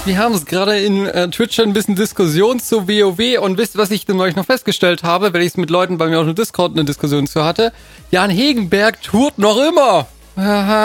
Wir haben es gerade in Twitch ein bisschen Diskussion zu WoW und wisst, was ich denn euch noch festgestellt habe, weil ich es mit Leuten bei mir auf dem Discord eine Diskussion zu hatte? Jan Hegenberg tourt noch immer.